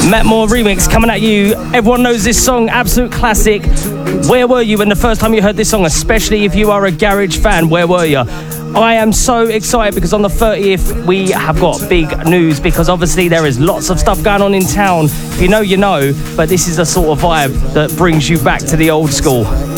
Matt Moore remix coming at you. Everyone knows this song, absolute classic. Where were you when the first time you heard this song, especially if you are a garage fan? Where were you? I am so excited because on the 30th we have got big news, because obviously there is lots of stuff going on in town. If you know, you know, but this is the sort of vibe that brings you back to the old school.